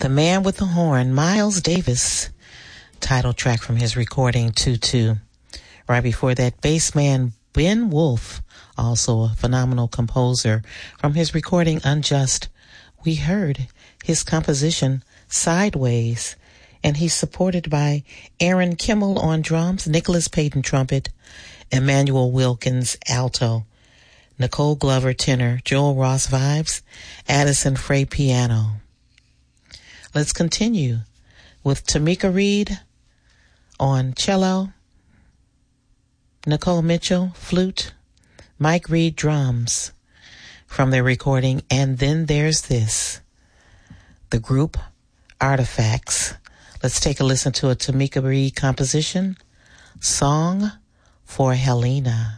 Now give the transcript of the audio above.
The Man with the Horn, Miles Davis, title track from his recording Tutu. Right before that, bassman Ben Wolf, also a phenomenal composer, from his recording Unjust. We heard his composition Sideways, and he's supported by Aaron Kimmel on drums, Nicholas Payton trumpet, Emmanuel Wilkins alto, Nicole Glover tenor, Joel Ross vibes, Addison Frey piano. Let's continue with Tamika Reed on cello, Nicole Mitchell flute, Mike Reed drums from their recording And Then There's This, the group Artifacts. Let's take a listen to a Tamika Reed composition, Song for Helena.